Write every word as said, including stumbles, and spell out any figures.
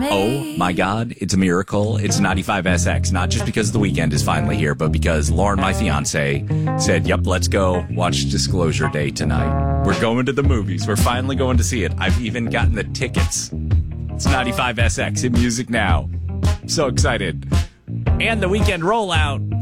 Oh my God, it's a miracle. It's ninety-five S X, not just because the weekend is finally here, but because Lauren, my fiance, said, yep, let's go watch Disclosure Day tonight. We're going to the movies. We're finally going to see it. I've even gotten the tickets. It's ninety-five S X in Music Now. So excited. And the weekend rollout.